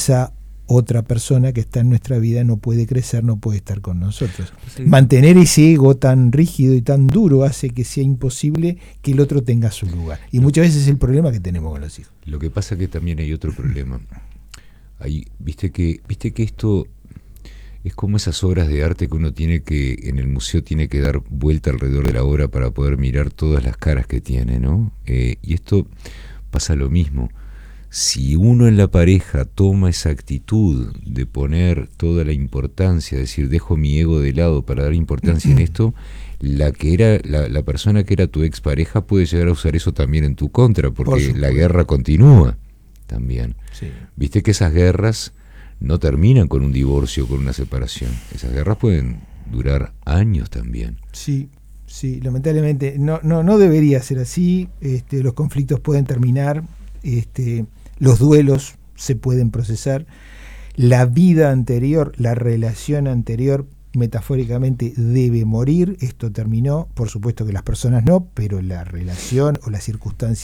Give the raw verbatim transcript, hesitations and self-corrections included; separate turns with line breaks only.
esa otra persona que está en nuestra vida no puede crecer, no puede estar con nosotros.
Sí.
Mantener ese ego tan rígido y tan duro hace que sea imposible que el otro tenga su lugar. Y muchas veces es el problema que tenemos con los hijos.
Lo que pasa que también hay otro problema. Hay, viste que, viste que esto es como esas obras de arte que uno tiene que, en el museo tiene que dar vuelta alrededor de la obra para poder mirar todas las caras que tiene, ¿no? Eh, y esto pasa lo mismo. Si uno en la pareja toma esa actitud de poner toda la importancia, es decir, dejo mi ego de lado para dar importancia en esto, la que era la, la persona que era tu expareja puede llegar a usar eso también en tu contra, porque
Por
la guerra continúa también.
Sí.
Viste que esas guerras no terminan con un divorcio o con una separación. Esas guerras pueden durar años también.
Sí, sí, lamentablemente no, no, no debería ser así. Este, los conflictos pueden terminar, este, los duelos se pueden procesar, la vida anterior, la relación anterior, metafóricamente debe morir, esto terminó, por supuesto que las personas no, pero la relación o la circunstancia